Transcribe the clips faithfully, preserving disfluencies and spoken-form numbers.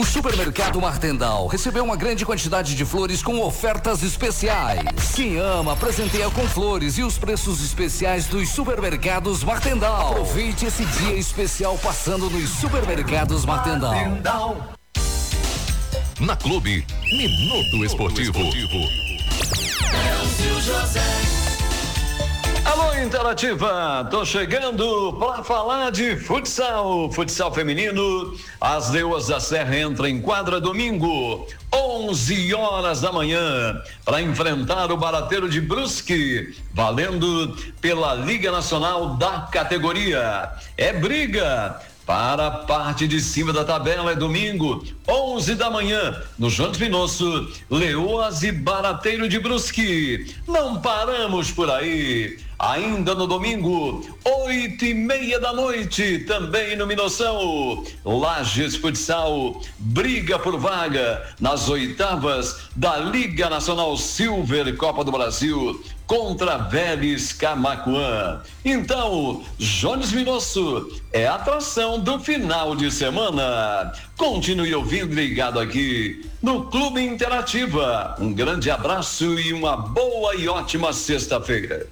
O Supermercado Martendal recebeu uma grande quantidade de flores com ofertas especiais. Quem ama, presenteia com flores e os preços especiais dos Supermercados Martendal. Aproveite esse dia especial passando nos Supermercados Martendal. Na Clube, Minuto Esportivo. Alô, Interativa, tô chegando para falar de futsal, futsal feminino. As Leoas da Serra entram em quadra domingo, onze horas da manhã, para enfrentar o Barateiro de Brusque, valendo pela Liga Nacional da categoria. É briga para a parte de cima da tabela. É domingo, onze da manhã, no Jones Minosso, Leoas e Barateiro de Brusque. Não paramos por aí. Ainda no domingo, oito e meia da noite, também no Minoção, Lages Futsal briga por vaga nas oitavas da Liga Nacional Silver Copa do Brasil contra Vélez Camaquã. Então, Jones Minosso é a atração do final de semana. Continue ouvindo, ligado aqui no Clube Interativa. Um grande abraço e uma boa e ótima sexta-feira.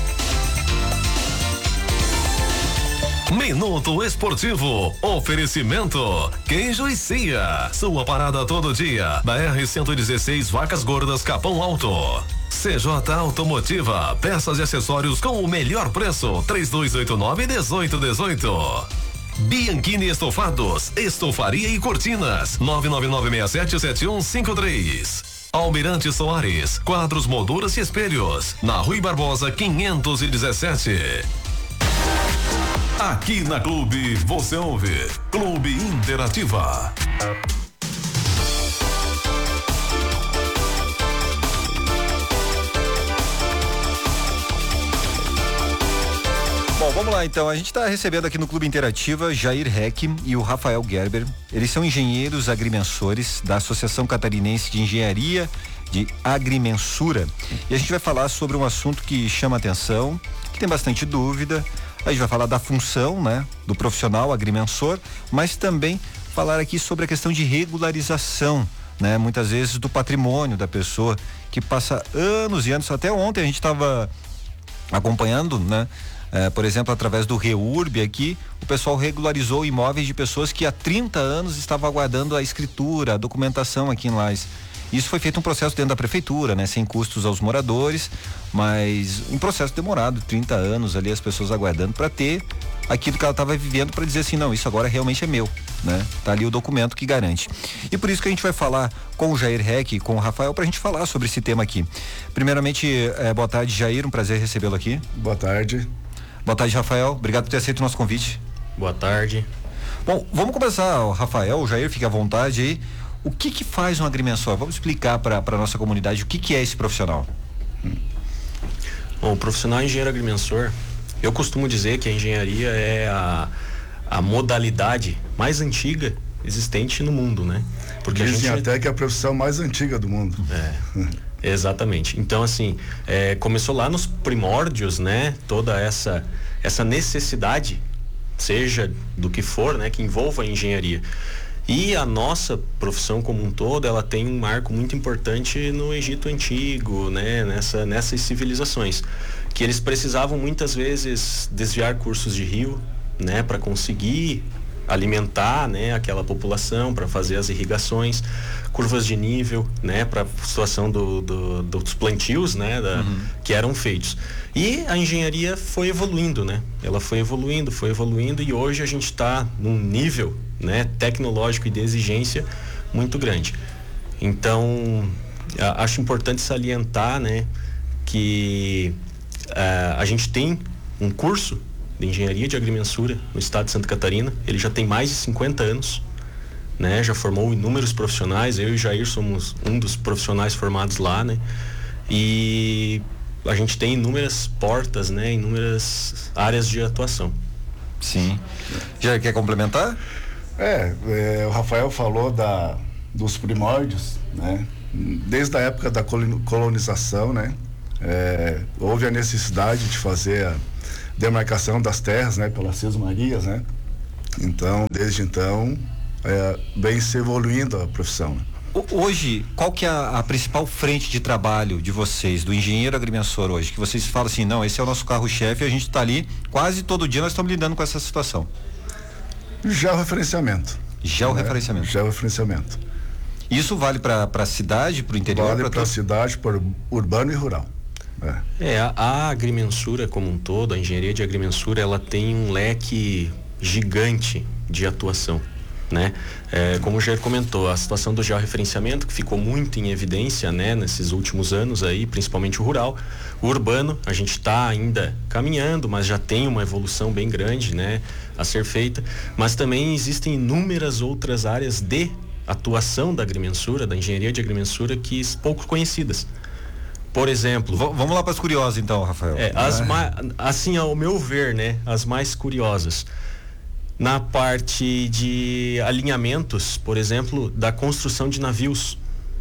Minuto Esportivo, oferecimento Queijo e Cia, sua parada todo dia, da R cento e dezesseis Vacas Gordas Capão Alto. C J Automotiva, peças e acessórios com o melhor preço, três dois oito nove, dezoito dezoito. Bianchini Estofados, estofaria e cortinas, nove nove nove seis sete sete um cinco três. Almirante Soares, quadros, molduras e espelhos, na Rui Barbosa quinhentos e dezessete. Aqui na Clube você ouve Clube Interativa. Bom, vamos lá então. A gente está recebendo aqui no Clube Interativa Jair Heck e o Rafael Gerber. Eles são engenheiros agrimensores da Associação Catarinense de Engenharia de Agrimensura. E a gente vai falar sobre um assunto que chama atenção, que tem bastante dúvida. A gente vai falar da função, né, do profissional agrimensor, mas também falar aqui sobre a questão de regularização, né, muitas vezes do patrimônio da pessoa, que passa anos e anos. Até ontem a gente estava acompanhando, né, eh, por exemplo, através do REURB aqui, o pessoal regularizou imóveis de pessoas que há trinta anos estavam aguardando a escritura, a documentação aqui em Lages. Isso foi feito um processo dentro da prefeitura, né? Sem custos aos moradores, mas um processo demorado, trinta anos ali, as pessoas aguardando para ter aquilo que ela estava vivendo, para dizer assim, não, isso agora realmente é meu, né? Tá ali o documento que garante. E por isso que a gente vai falar com o Jair Heck e com o Rafael pra gente falar sobre esse tema aqui. Primeiramente, eh, boa tarde, Jair, um prazer recebê-lo aqui. Boa tarde. Boa tarde, Rafael, obrigado por ter aceito o nosso convite. Boa tarde. Bom, vamos começar, o Rafael, o Jair, fique à vontade aí. O que que faz um agrimensor? Vamos explicar para a nossa comunidade o que que é esse profissional. Bom, o profissional engenheiro agrimensor, eu costumo dizer que a engenharia é a, a modalidade mais antiga existente no mundo, né? Porque dizem a gente... até que é a profissão mais antiga do mundo. É, exatamente. Então, assim, é, começou lá nos primórdios, né? Toda essa, essa necessidade, seja do que for, né? Que envolva a engenharia. E a nossa profissão como um todo, ela tem um marco muito importante no Egito Antigo, né? Nessa, nessas civilizações, que eles precisavam muitas vezes desviar cursos de rio, né? Para conseguir alimentar, né? Aquela população, para fazer as irrigações, curvas de nível, né? Para a situação do, do, dos plantios, né? Da, uhum. Que eram feitos. E a engenharia foi evoluindo, né? Ela foi evoluindo, foi evoluindo e hoje a gente está num nível, né, tecnológico e de exigência muito grande. Então, a, acho importante salientar, né, que a, a gente tem um curso de engenharia de agrimensura no estado de Santa Catarina. Ele já tem mais de cinquenta anos, né, já formou inúmeros profissionais. Eu e o Jair somos um dos profissionais formados lá, né, e a gente tem inúmeras portas, né, inúmeras áreas de atuação. Sim. Já quer complementar? É, é, o Rafael falou da, dos primórdios, né? Desde a época da colonização, né? É, houve a necessidade de fazer a demarcação das terras, né? Pelas Cismarias, né? Então, desde então, é, vem se evoluindo a profissão. Né? Hoje, qual que é a, a principal frente de trabalho de vocês, do engenheiro agrimensor hoje? Que vocês falam assim, não, esse é o nosso carro-chefe e a gente está ali, quase todo dia nós estamos lidando com essa situação. Georreferenciamento. Georreferenciamento. Né? Georreferenciamento. Isso vale para a cidade, para o interior? Vale para a cidade, para urbano e rural. É, é a, a agrimensura como um todo, a engenharia de agrimensura, ela tem um leque gigante de atuação. Né? É, como o Jair comentou, a situação do georreferenciamento que ficou muito em evidência, né, nesses últimos anos aí, principalmente o rural. O urbano, a gente está ainda caminhando, mas já tem uma evolução bem grande, né, a ser feita. Mas também existem inúmeras outras áreas de atuação da agrimensura, da engenharia de agrimensura, que pouco conhecidas. Por exemplo... V- vamos lá para as curiosas então, Rafael. É, as ma- assim, ao meu ver, né, as mais curiosas. Na parte de alinhamentos, por exemplo, da construção de navios.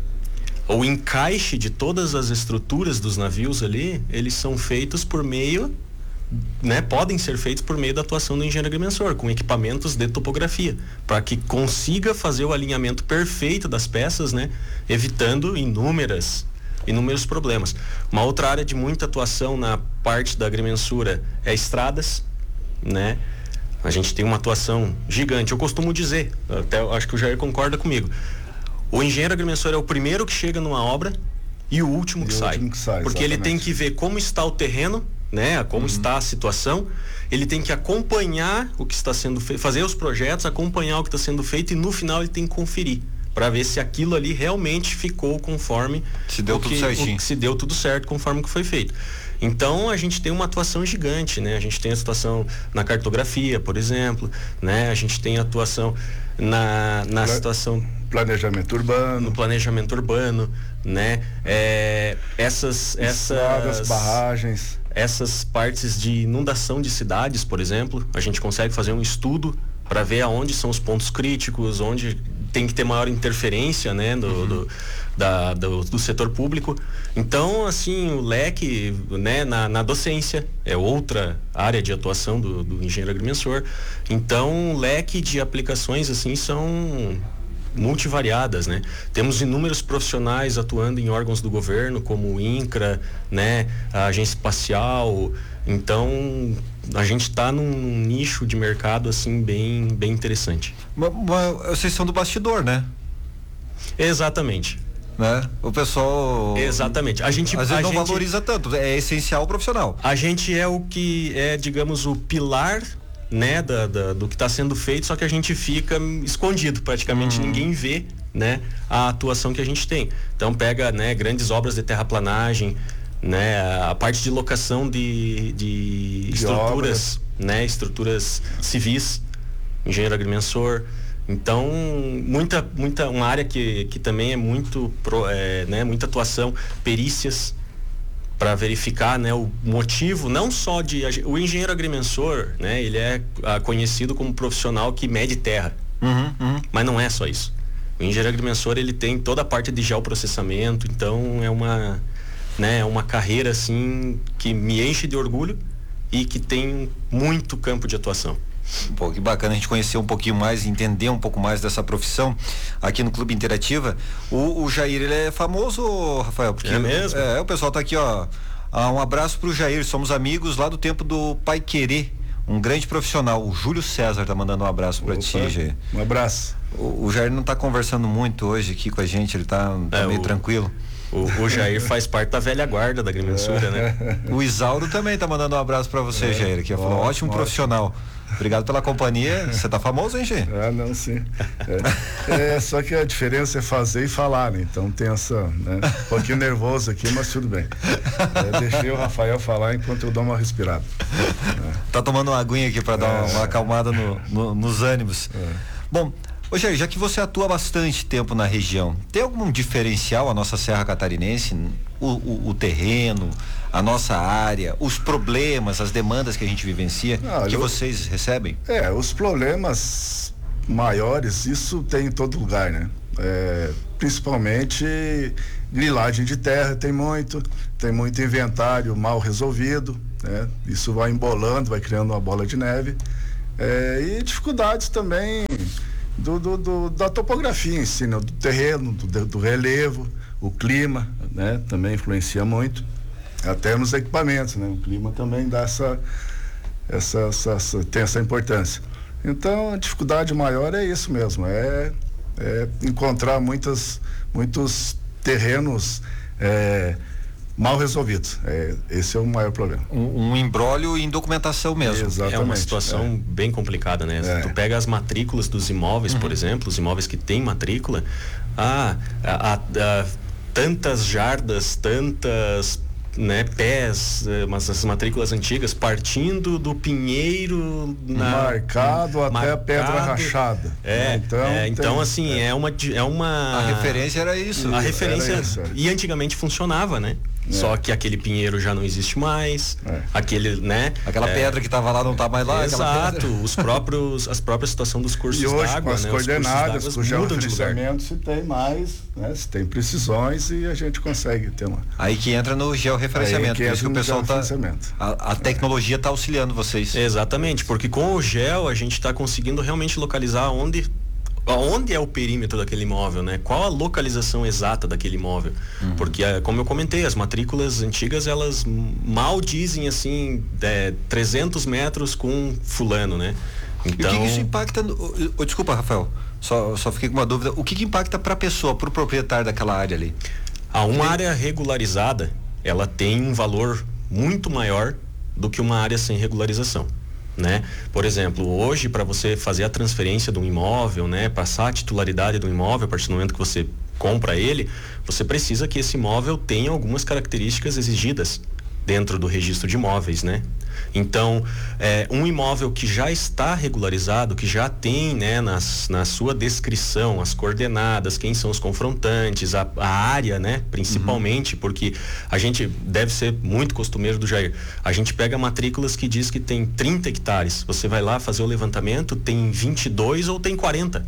O encaixe de todas as estruturas dos navios ali, eles são feitos por meio, né, podem ser feitos por meio da atuação do engenheiro agrimensor, com equipamentos de topografia, para que consiga fazer o alinhamento perfeito das peças, né, evitando inúmeras, inúmeros problemas. Uma outra área de muita atuação na parte da agrimensura é estradas, né? A gente tem uma atuação gigante. Eu costumo dizer, até acho que o Jair concorda comigo, o engenheiro agrimensor é o primeiro que chega numa obra e o último que, e sai. Último que sai. Porque exatamente. ele tem que ver como está o terreno, né? Como uhum. está a situação. Ele tem que acompanhar o que está sendo feito, fazer os projetos, acompanhar o que está sendo feito e no final ele tem que conferir para ver se aquilo ali realmente ficou conforme se deu o que, tudo certinho. o, se deu tudo certo conforme o que foi feito. Então a gente tem uma atuação gigante, né? A gente tem a atuação na cartografia, por exemplo, né? A gente tem atuação na, na Pla- situação planejamento urbano, no planejamento urbano, né? É, essas Estradas, essas barragens, essas partes de inundação de cidades, por exemplo, a gente consegue fazer um estudo para ver aonde são os pontos críticos, onde tem que ter maior interferência, né, do, uhum. do, da, do, do setor público. Então, assim, o leque, né, na, na docência é outra área de atuação do, do engenheiro agrimensor. Então, o leque de aplicações, assim, são multivariadas, né? Temos inúmeros profissionais atuando em órgãos do governo, como o INCRA, né, a Agência Espacial. Então, a gente está num nicho de mercado assim bem, bem interessante. Mas, mas vocês são do bastidor, né? Exatamente. Né? O pessoal exatamente. A gente às vezes a não gente, valoriza tanto. É essencial o profissional. A gente é o que é, digamos, o pilar, né, da, da, do que está sendo feito, só que a gente fica escondido, praticamente uhum. ninguém vê, né, a atuação que a gente tem. Então pega, né, grandes obras de terraplanagem, né, a parte de locação de, de, de estruturas, obras. né, estruturas civis, engenheiro agrimensor. Então, muita, muita, uma área que, que também é muito, pro, é, né, muita atuação, perícias, para verificar, né, o motivo, não só de... O engenheiro agrimensor, né, ele é a, conhecido como profissional que mede terra, uhum, uhum. mas não é só isso. O engenheiro agrimensor, ele tem toda a parte de geoprocessamento, então é uma, né, uma carreira, assim, que me enche de orgulho e que tem muito campo de atuação. Pô, que bacana a gente conhecer um pouquinho mais, entender um pouco mais dessa profissão aqui no Clube Interativa. O, o Jair, ele é famoso, Rafael, porque é mesmo? É, o pessoal tá aqui, ó. Ah, um abraço pro Jair, somos amigos lá do tempo do Pai Querer, um grande profissional. O Júlio César tá mandando um abraço pra Opa, ti, Jair. Um abraço. O, o Jair não tá conversando muito hoje aqui com a gente, ele tá, tá é, meio o... tranquilo. O, o Jair faz parte da velha guarda da agrimensura, né? O Isauro também tá mandando um abraço pra você, é, Jair, que falou, ótimo, ótimo profissional. Obrigado pela companhia. Você tá famoso, hein, Jair? Ah, não, sim. É, é, só que a diferença é fazer e falar, né? Então tem essa, né? Um pouquinho nervoso aqui, mas tudo bem. É, deixei o Rafael falar enquanto eu dou uma respirada. É. Tá tomando uma aguinha aqui para dar é, uma, uma acalmada no, no, nos ânimos. É. Bom, ô Jair, já que você atua bastante tempo na região, tem algum diferencial a nossa Serra Catarinense? O, o, o terreno, a nossa área, os problemas, as demandas que a gente vivencia, ah, que eu, vocês recebem? É, os problemas maiores, isso tem em todo lugar, né? É, principalmente grilagem de terra tem muito, tem muito inventário mal resolvido, né? Isso vai embolando, vai criando uma bola de neve. É, e dificuldades também do, do, do da topografia em si, né? Do terreno, do, do relevo, o clima, né? Também influencia muito. Até nos equipamentos, né? O clima também dá essa, essa, essa, essa tem essa importância. Então, a dificuldade maior é isso mesmo, é, é encontrar muitas, muitos terrenos é, mal resolvidos. É, esse é o maior problema. Um, um imbróglio em documentação mesmo. Exatamente. É uma situação é. bem complicada, né? É. Tu pega as matrículas dos imóveis, uhum. por exemplo, os imóveis que têm matrícula, ah, a, a, a, tantas jardas, tantas, né, pés, mas as matrículas antigas partindo do pinheiro na, marcado até marcado, a pedra rachada. É, então, é, então tem, assim é. é uma é uma a referência era isso. A referência era isso, é. E antigamente funcionava, né? É. Só que aquele pinheiro já não existe mais, é. aquele, né? Aquela é, pedra que estava lá não está mais lá. Exato, os próprios, as próprias situação dos cursos d'água, com as né? coordenadas, com o georreferenciamento, se tem mais, né? Se tem precisões e a gente consegue ter uma. Aí que entra no georreferenciamento, por isso que o pessoal tá, a, a tecnologia está é. auxiliando vocês. Exatamente, porque com o gel a gente está conseguindo realmente localizar onde Onde é o perímetro daquele imóvel, né? Qual a localização exata daquele imóvel? Uhum. Porque, como eu comentei, as matrículas antigas, elas mal dizem, assim, é, trezentos metros com fulano, né? Então... E o que, que isso impacta... No... Oh, desculpa, Rafael, só, só fiquei com uma dúvida. O que, que impacta para a pessoa, para o proprietário daquela área ali? Ah, uma que área regularizada, ela tem um valor muito maior do que uma área sem regularização. Né? Por exemplo, hoje para você fazer a transferência de um imóvel, né, passar a titularidade do imóvel a partir do momento que você compra ele, você precisa que esse imóvel tenha algumas características exigidas dentro do registro de imóveis, né? Então, é, um imóvel que já está regularizado, que já tem, né, nas, na sua descrição as coordenadas, quem são os confrontantes, a, a área, né, principalmente, uhum. porque a gente deve ser muito costumeiro do Jair. A gente pega matrículas que diz que tem trinta hectares. Você vai lá fazer o levantamento, tem vinte e dois ou tem quarenta.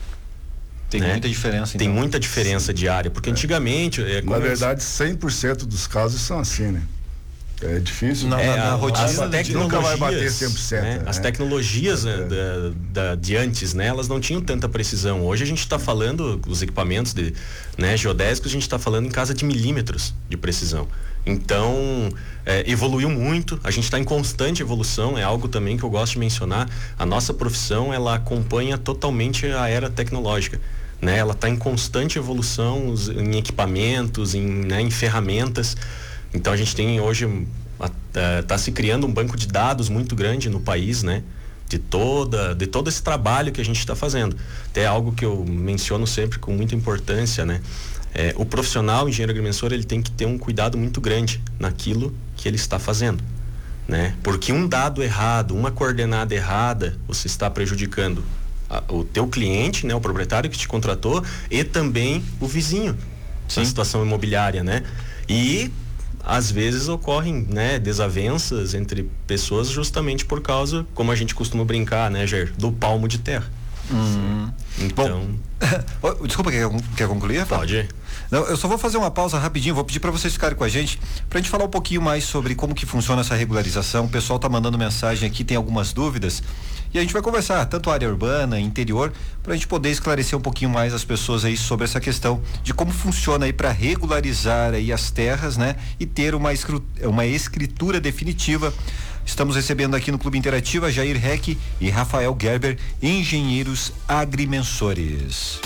Tem né? muita diferença, então. Tem muita diferença de área, porque é. antigamente... É, na verdade, cem por cento dos casos são assim, né? É difícil. Na, é, na, na rotina nunca vai bater cem por cento. Né? Né? As tecnologias é. da, da, de antes, né? Elas não tinham tanta precisão. Hoje a gente está falando, os equipamentos de, né, geodésicos, a gente está falando em casa de milímetros de precisão. Então, é, evoluiu muito, a gente está em constante evolução, é algo também que eu gosto de mencionar. A nossa profissão, ela acompanha totalmente a era tecnológica. Né? Ela está em constante evolução em equipamentos, em, né, em ferramentas. Então a gente tem hoje, está se criando um banco de dados muito grande no país, né? De toda, de todo esse trabalho que a gente está fazendo. Até algo que eu menciono sempre com muita importância, né? É, o profissional, o engenheiro agrimensor, ele tem que ter um cuidado muito grande naquilo que ele está fazendo, né? Porque um dado errado, uma coordenada errada, você está prejudicando a, o teu cliente, né? O proprietário que te contratou e também o vizinho. Sim. Na situação imobiliária, né? E às vezes ocorrem, né, desavenças entre pessoas justamente por causa, como a gente costuma brincar, né, Jair, do palmo de terra. Hum. Então... Bom, desculpa, quer, quer concluir, Rafa? Pode. Não, eu só vou fazer uma pausa rapidinho, vou pedir para vocês ficarem com a gente, pra gente falar um pouquinho mais sobre como que funciona essa regularização. O pessoal tá mandando mensagem aqui, tem algumas dúvidas, e a gente vai conversar, tanto área urbana, interior, pra gente poder esclarecer um pouquinho mais as pessoas aí sobre essa questão de como funciona aí para regularizar aí as terras, né? E ter uma, uma escritura definitiva. Estamos recebendo aqui no Clube Interativa Jair Heck e Rafael Gerber, engenheiros agrimensores.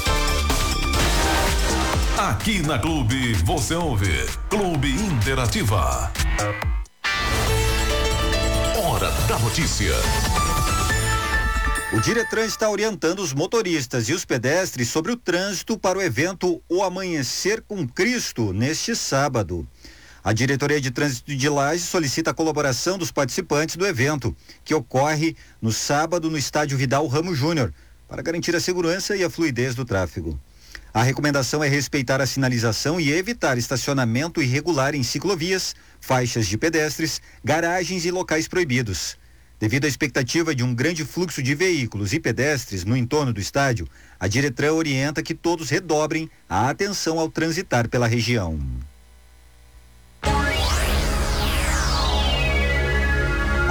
Aqui na Clube você ouve Clube Interativa. Hora da notícia. O Diretran está orientando os motoristas e os pedestres sobre o trânsito para o evento O Amanhecer com Cristo neste sábado. A Diretoria de Trânsito de Lages solicita a colaboração dos participantes do evento, que ocorre no sábado no Estádio Vidal Ramos Júnior, para garantir a segurança e a fluidez do tráfego. A recomendação é respeitar a sinalização e evitar estacionamento irregular em ciclovias, faixas de pedestres, garagens e locais proibidos. Devido à expectativa de um grande fluxo de veículos e pedestres no entorno do estádio, a Diretran orienta que todos redobrem a atenção ao transitar pela região.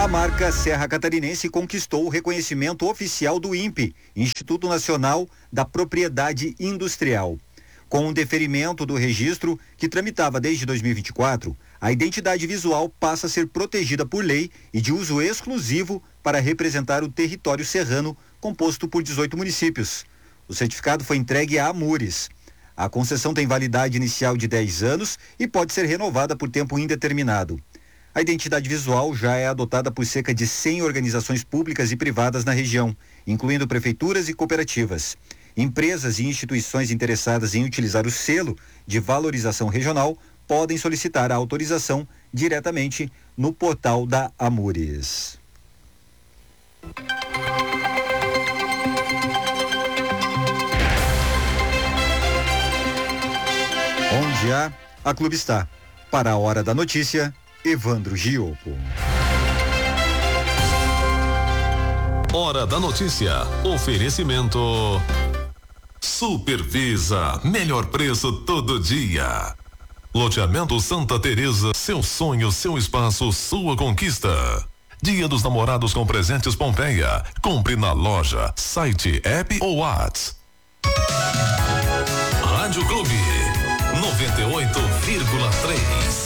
A marca Serra Catarinense conquistou o reconhecimento oficial do INPE, Instituto Nacional da Propriedade Industrial. Com o deferimento do registro, que tramitava desde dois mil e vinte e quatro, a identidade visual passa a ser protegida por lei e de uso exclusivo para representar o território serrano, composto por dezoito municípios. O certificado foi entregue à Amures. A concessão tem validade inicial de dez anos e pode ser renovada por tempo indeterminado. A identidade visual já é adotada por cerca de cem organizações públicas e privadas na região, incluindo prefeituras e cooperativas. Empresas e instituições interessadas em utilizar o selo de valorização regional podem solicitar a autorização diretamente no portal da Amures. Onde há, a Clube está. Para a Hora da Notícia, Evandro Giopo. Hora da Notícia. Oferecimento Supervisa, melhor preço todo dia. Loteamento Santa Teresa, seu sonho, seu espaço, sua conquista. Dia dos Namorados com presentes Pompeia. Compre na loja, site, app ou WhatsApp. Rádio Clube noventa e oito vírgula três.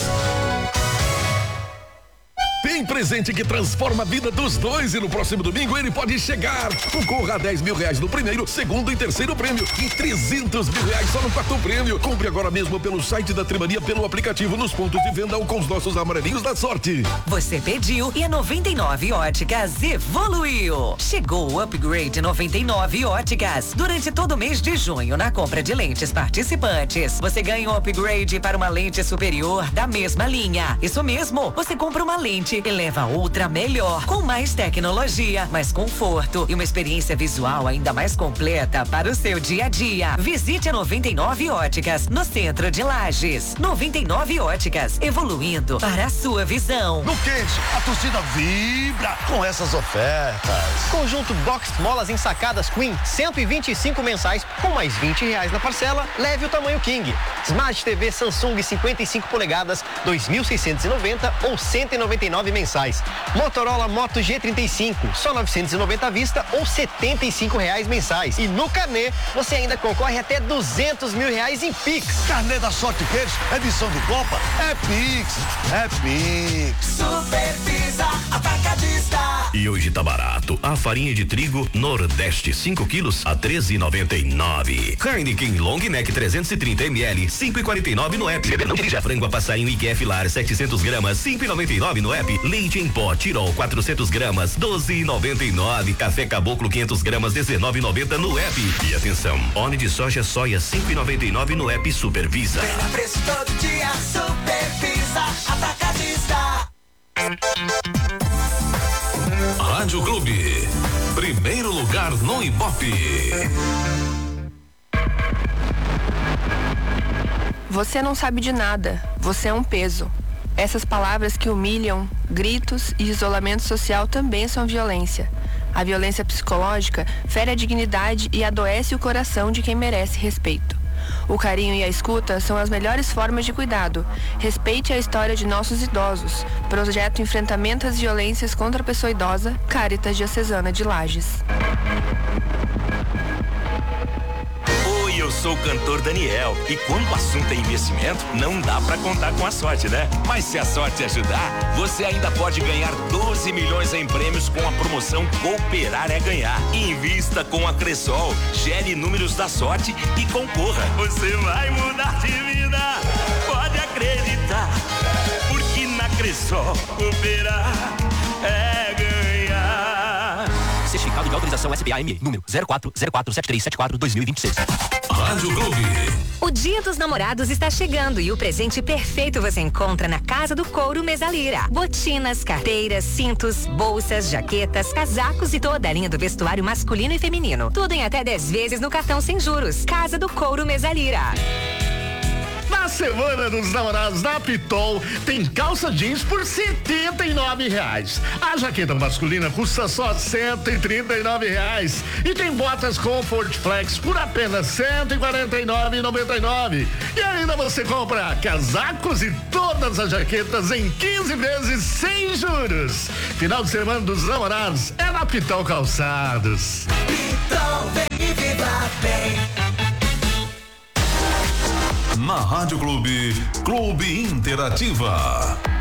Tem presente que transforma a vida dos dois e no próximo domingo ele pode chegar. Concorra a dez mil reais no primeiro, segundo e terceiro prêmio e trezentos mil reais só no quarto prêmio. Compre agora mesmo pelo site da Trimania, pelo aplicativo, nos pontos de venda ou com os nossos amarelinhos da sorte. Você pediu e a noventa e nove Óticas evoluiu. Chegou o Upgrade noventa e nove Óticas. Durante todo o mês de junho, na compra de lentes participantes, você ganha um upgrade para uma lente superior da mesma linha. Isso mesmo, você compra uma lente e leva outra melhor, com mais tecnologia, mais conforto e uma experiência visual ainda mais completa para o seu dia a dia. Visite a noventa e nove Óticas no centro de Lages. noventa e nove Óticas, evoluindo para a sua visão. No quente, a torcida vibra com essas ofertas. Conjunto Box Molas ensacadas Queen, cento e vinte e cinco mensais, com mais vinte reais na parcela, leve o tamanho King. Smart T V Samsung cinquenta e cinco polegadas, dois mil seiscentos e noventa ou cento e noventa e nove mensais. Motorola Moto G trinta e cinco, só novecentos e noventa à vista ou setenta e cinco reais mensais. E no Carnê, você ainda concorre até duzentos mil reais em Pix. Carnê da Sorte Queiros, edição de Copa, é Pix, é Pix. Supervisa Atacadista. E hoje tá barato. A farinha de trigo Nordeste cinco quilos a treze e noventa e nove. Heineken Long Neck trezentos e trinta mililitros, cinco e quarenta e nove no app. Frango a passarinho I Q F Lar setecentos gramas, cinco e noventa e nove no app. Leite em pó Tirol quatrocentos gramas, doze e noventa e nove. Café Caboclo quinhentos gramas, dezenove e noventa no app. E atenção, óleo de soja soia cinco e noventa e nove no app Supervisa. Menor preço todo dia, Supervisa Atacadista. Rádio Clube, primeiro lugar no Ibope. Você não sabe de nada, você é um peso. Essas palavras que humilham, gritos e isolamento social também são violência. A violência psicológica fere a dignidade e adoece o coração de quem merece respeito. O carinho e a escuta são as melhores formas de cuidado. Respeite a história de nossos idosos. Projeto Enfrentamento às Violências contra a Pessoa Idosa, Caritas Diocesana de Lages. Eu sou o cantor Daniel e quando o assunto é investimento, não dá pra contar com a sorte, né? Mas se a sorte ajudar, você ainda pode ganhar doze milhões em prêmios com a promoção Cooperar é Ganhar. Invista com a Cressol, gere números da sorte e concorra. Você vai mudar de vida, pode acreditar, porque na Cressol cooperar é ganhar. Certificado de autorização S B A M E, número zero quatro zero quatro sete três sete quatro dois mil e vinte e seis. Rádio Clube. O Dia dos Namorados está chegando e o presente perfeito você encontra na Casa do Couro Mesalira. Botinas, carteiras, cintos, bolsas, jaquetas, casacos e toda a linha do vestuário masculino e feminino. Tudo em até dez vezes no cartão sem juros. Casa do Couro Mesalira. Na semana dos namorados da Pitol, tem calça jeans por setenta e nove reais. A jaqueta masculina custa só cento e trinta e nove reais. E tem botas Comfort Flex por apenas cento e quarenta e nove reais e noventa e nove centavos. E ainda você compra casacos e todas as jaquetas em quinze vezes sem juros. Final de semana dos namorados é na Pitol Calçados. Pitol, vem e viva bem. Na Rádio Clube, Clube Interativa.